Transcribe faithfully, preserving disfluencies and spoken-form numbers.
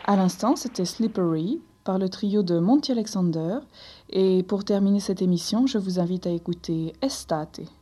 À l'instant, c'était Slippery par le trio de Monty Alexander. Et pour terminer cette émission, je vous invite à écouter Estate.